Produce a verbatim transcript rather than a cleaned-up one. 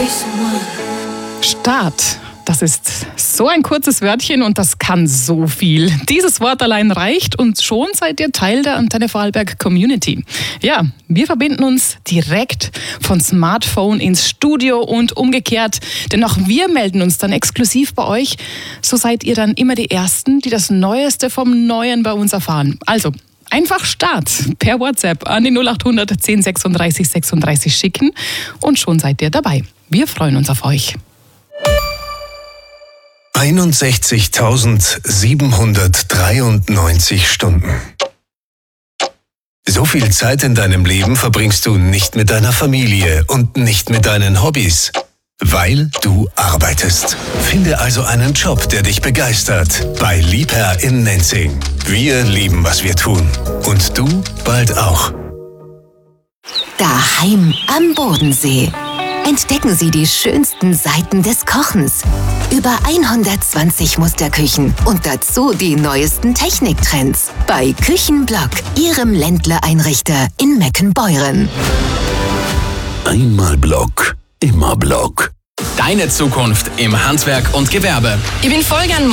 Start. Das ist so ein kurzes Wörtchen und das kann so viel. Dieses Wort allein reicht und schon seid ihr Teil der Antenne Vorarlberg Community. Ja, wir verbinden uns direkt von Smartphone ins Studio und umgekehrt. Denn auch wir melden uns dann exklusiv bei euch. So seid ihr dann immer die Ersten, die das Neueste vom Neuen bei uns erfahren. Also einfach Start per WhatsApp an die null acht hundert zehn sechsunddreißig sechsunddreißig schicken und schon seid ihr dabei. Wir freuen uns auf euch. einundsechzigtausendsiebenhundertdreiundneunzig Stunden. So viel Zeit in deinem Leben verbringst du nicht mit deiner Familie und nicht mit deinen Hobbys, weil du arbeitest. Finde also einen Job, der dich begeistert, bei Liebherr in Nenzing. Wir lieben, was wir tun. Und du bald auch. Daheim am Bodensee. Entdecken Sie die schönsten Seiten des Kochens. Über hundertzwanzig Musterküchen und dazu die neuesten Techniktrends. Bei Küchenblock, Ihrem Ländler-Einrichter in Meckenbeuren. Einmal Block, immer Block. Deine Zukunft im Handwerk und Gewerbe. Ich bin voll gern